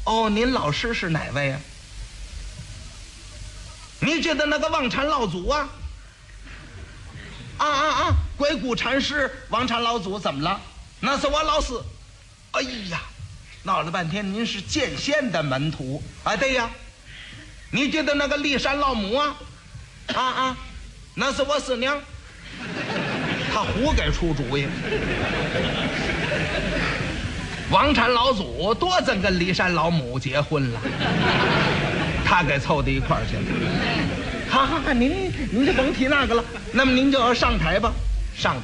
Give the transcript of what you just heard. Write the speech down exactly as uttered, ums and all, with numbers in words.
哦，您老师是哪位啊？你觉得那个王禅老祖啊？啊啊啊！鬼谷禅师，王禅老祖怎么了？那是我老师。哎呀，闹了半天您是剑仙的门徒啊？对呀。你觉得那个骊山老母啊？啊啊，那是我师娘。他胡给出主意。王禅老祖多真跟骊山老母结婚了，他给凑到一块儿去了。好好好，您您就甭提那个了。那么您就要上台吧，上